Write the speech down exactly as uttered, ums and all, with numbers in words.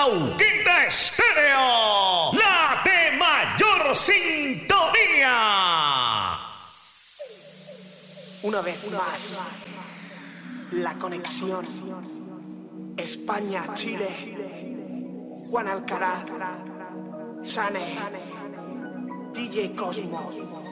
Pauquita Estéreo, la de mayor sintonía. Una vez más, la conexión España-Chile, Juan Alcaraz, Sane, D J Cosmo.